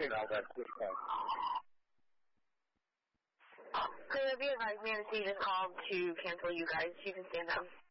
I'll that quick call. Could I be advised, Manatee just called to cancel you guys? You can stand down.